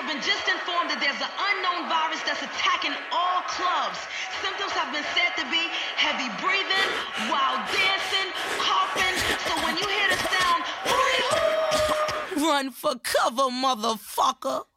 been just informed that there's an unknown virus that's attacking all clubs. Symptoms have been said to be heavy breathing, wild dancing, coughing. So when you hear the sound, hooty hoo, run for cover, motherfucker.